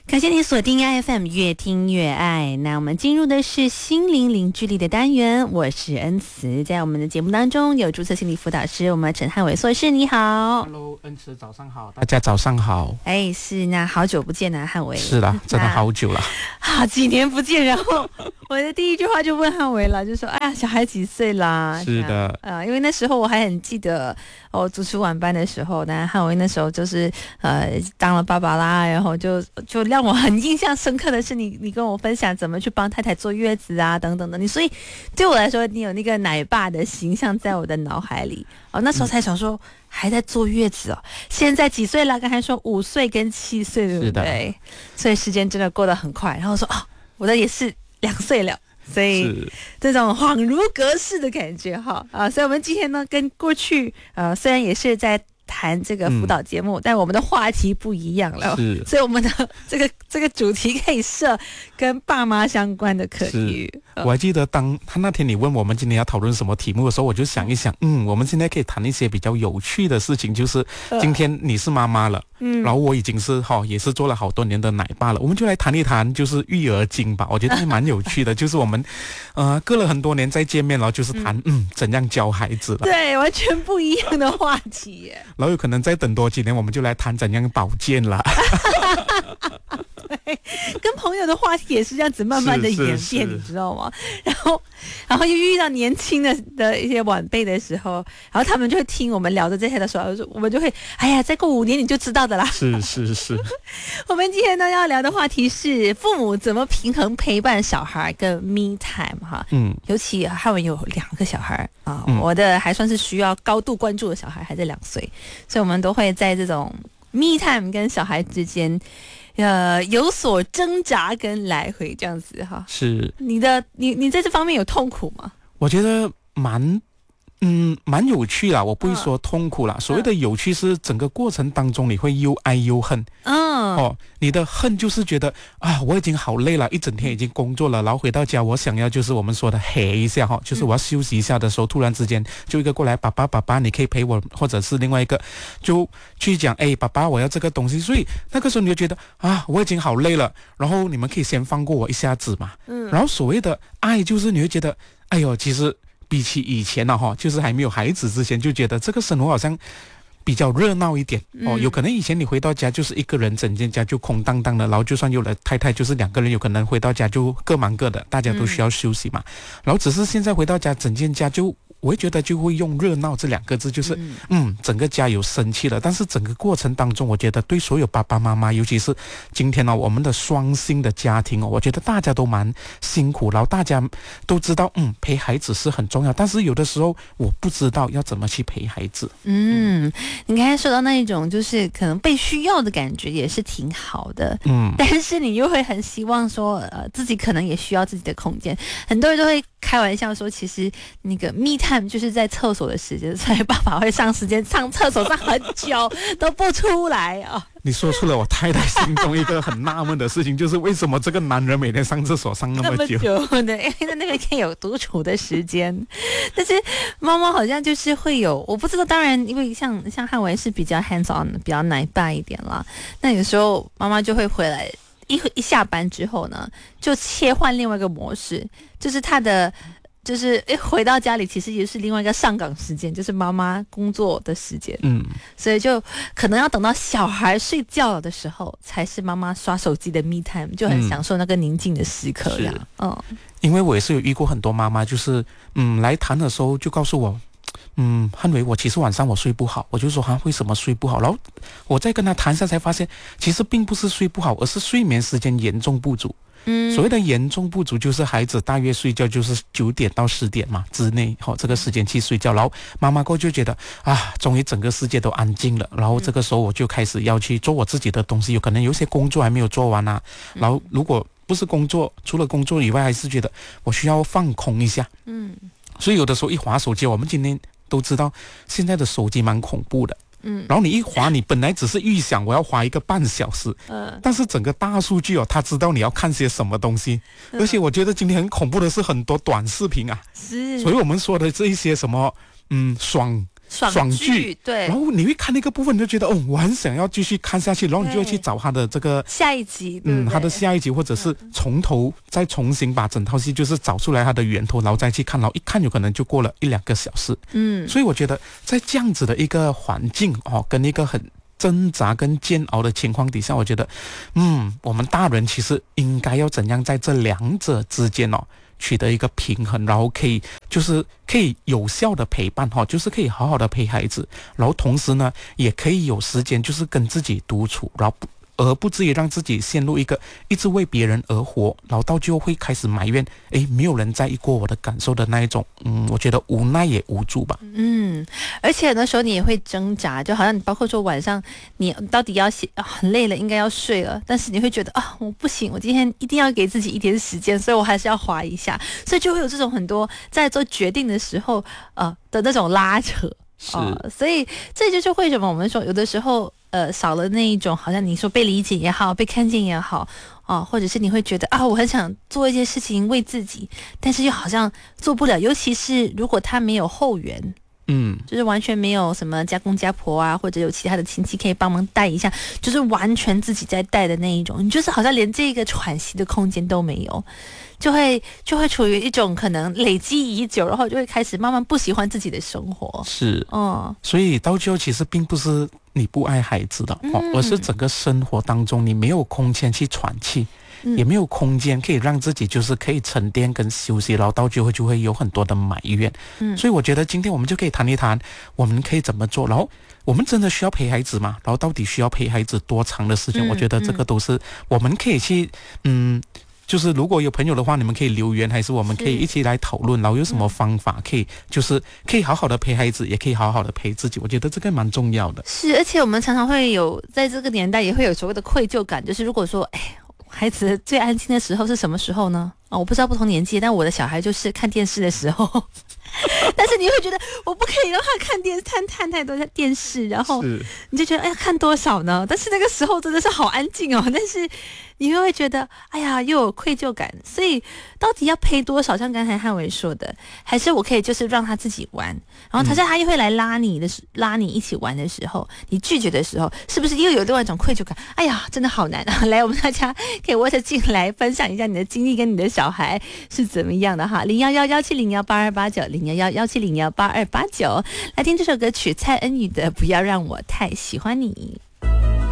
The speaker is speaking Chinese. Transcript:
感谢你锁定 IFM 越听越爱。那我们进入的是心灵零距离的单元，我是恩慈。在我们的节目当中有注册心理辅导师我们陈汉伟硕士，你好。 Hello， 恩慈早上好，大家早上好。 是，那好久不见啊，汉伟。 是的，真的好久了， 好几年不见。然后我的第一句话就问汉伟了，就说哎呀，小孩几岁啦？ 是的， 因为那时候我还很记得主持晚班的时候，那汉伟那时候就是当了爸爸啦，然后就让我很印象深刻的是你跟我分享怎么去帮太太坐月子啊等等的，所以对我来说你有那个奶爸的形象在我的脑海里。那时候才想说还在坐月子现在几岁了？刚才说5岁跟7岁，对不对？所以时间真的过得很快。然后说我的也是2岁了。所以这种恍如隔世的感觉所以我们今天呢跟过去虽然也是在谈这个辅导节目，但我们的话题不一样了，所以我们的这个主题可以设跟爸妈相关的课题。 我还记得当他那天你问我们今天要讨论什么题目的时候，我就想一想，我们现在可以谈一些比较有趣的事情，就是今天你是妈妈了，然后我已经是也是做了好多年的奶爸了，我们就来谈一谈就是育儿经吧，我觉得还蛮有趣的。就是我们隔了很多年再见面了，就是谈怎样教孩子了， 对，完全不一样的话题耶。 然后有可能再等多几年，我们就来谈怎样保健了。 对，跟朋友的话题也是这样子慢慢的演变，你知道吗？然后又遇到年轻的一些晚辈的时候，然后他们就会听我们聊的这些的时候，我们就会再过5年你就知道的啦。 是。 我们今天呢要聊的话题是父母怎么平衡陪伴小孩跟 me time 尤其汉文有2个小孩我的还算是需要高度关注的小孩还在2岁，所以我们都会在这种 me time 跟小孩之间有所挣扎跟来回这样子是你在这方面有痛苦吗？ 我觉得蛮有趣啦，我不会说痛苦啦。所谓的有趣是整个过程当中你会又爱又恨。你的恨就是觉得我已经好累了，一整天已经工作了，然后回到家我想要就是我们说的嘿一下就是我要休息一下的时候，突然之间就一个过来，爸爸你可以陪我，或者是另外一个就去讲爸爸我要这个东西，所以那个时候你就觉得我已经好累了，然后你们可以先放过我一下子嘛。然后所谓的爱就是你会觉得其实比起以前就是还没有孩子之前，就觉得这个生活好像比较热闹一点有可能以前你回到家就是一个人，整间家就空荡荡的，然后就算有了太太就是2个人，有可能回到家就各忙各的，大家都需要休息嘛。然后只是现在回到家整间家就我会觉得就会用热闹这2个字，就是整个家有生气了。但是整个过程当中，我觉得对所有爸爸妈妈，尤其是今天我们的双薪的家庭我觉得大家都蛮辛苦，然后大家都知道陪孩子是很重要，但是有的时候我不知道要怎么去陪孩子。 你刚才说到那一种就是可能被需要的感觉也是挺好的，但是你又会很希望说自己可能也需要自己的空间。很多人都会开玩笑说，其实那个 me time 就是在厕所的时间，所以爸爸会上厕所上很久都不出来你说出了我太太心中一个很纳闷的事情，就是为什么这个男人每天上厕所上那么久？ 对，因为在那边可以有独处的时间。但是妈妈好像就是会有，我不知道，当然因为像汉文是比较 hands on 比较奶爸一点啦，那有时候妈妈就会回来一下班之后呢，就切换另外一个模式，就是他的就是回到家里其实也是另外一个上岗时间，就是妈妈工作的时间。所以就可能要等到小孩睡觉了的时候，才是妈妈刷手机的 me time， 就很享受那个宁静的时刻这样。 因为我也是有遇过很多妈妈，就是来谈的时候就告诉我，汉伟，我其实晚上我睡不好。我就说为什么睡不好？然后我再跟他谈下才发现，其实并不是睡不好，而是睡眠时间严重不足。所谓的严重不足就是孩子大约睡觉就是9点到10点嘛之内这个时间去睡觉，然后妈妈就觉得终于整个世界都安静了，然后这个时候我就开始要去做我自己的东西，有可能有些工作还没有做完然后如果不是工作，除了工作以外还是觉得我需要放空一下。所以有的时候一滑手机，我们今天都知道现在的手机蛮恐怖的，然后你一滑，你本来只是预想我要滑1个半小时，但是整个大数据他知道你要看些什么东西，而且我觉得今天很恐怖的是很多短视频所以我们说的这一些什么爽剧，对。 然后你会看那个部分，你就觉得我很想要继续看下去，然后你就会去找他的这个下一集，对他的下一集，或者是从头再重新把整套戏就是找出来它的源头，然后再去看，然后一看有可能就过了1-2个小时。所以我觉得在这样子的一个环境跟一个很挣扎跟煎熬的情况底下，我觉得我们大人其实应该要怎样在这两者之间取得一个平衡，然后可以有效的陪伴就是可以好好的陪孩子，然后同时呢也可以有时间就是跟自己独处，然后而不至于让自己陷入一个一直为别人而活，然后到最后会开始埋怨没有人在意过我的感受的那一种我觉得无奈也无助吧。 而且那时候你也会挣扎，就好像你包括说晚上你到底要很累了应该要睡了，但是你会觉得我不行，我今天一定要给自己一点时间，所以我还是要滑一下，所以就会有这种很多在做决定的时候的那种拉扯。所以这就是为什么我们说有的时候少了那一种好像你说被理解也好，被看见也好或者是你会觉得我很想做一些事情为自己，但是又好像做不了，尤其是如果他没有后援，就是完全没有什么家公家婆啊，或者有其他的亲戚可以帮忙带一下，就是完全自己在带的那一种，你就是好像连这个喘息的空间都没有，就会处于一种可能累积已久，然后就会开始慢慢不喜欢自己的生活。 是，所以到最后其实并不是你不爱孩子的而是整个生活当中你没有空间去喘气，也没有空间可以让自己就是可以沉淀跟休息，然后到最后就会有很多的埋怨。所以我觉得今天我们就可以谈一谈我们可以怎么做，然后我们真的需要陪孩子吗？然后到底需要陪孩子多长的时间？我觉得这个都是我们可以去就是如果有朋友的话，你们可以留言，还是我们可以一起来讨论，然后有什么方法可以好好的陪孩子，也可以好好的陪自己。我觉得这个蛮重要的。 是，而且我们常常会有在这个年代也会有所谓的愧疚感，就是如果说孩子最安静的时候是什么时候呢？我不知道不同年纪，但我的小孩就是看电视的时候。但是你会觉得我不可以让他看太多电视，然后你就觉得看多少呢？但是那个时候真的是好安静但是你又会觉得又有愧疚感，所以到底要陪多少？像刚才汉伟说的，还是我可以就是让他自己玩，然后他又会来拉你一起玩的时候，你拒绝的时候，是不是又有另外一种愧疚感？真的好难啊！来，我们大家可以握着进来分享一下你的经历跟你的小孩是怎么样的哈，0111701829，0111708289，来听这首歌曲蔡恩宇的《不要让我太喜欢你》。